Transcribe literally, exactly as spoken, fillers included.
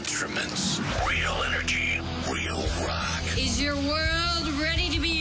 instruments. Real energy, real rock. Is your world ready to be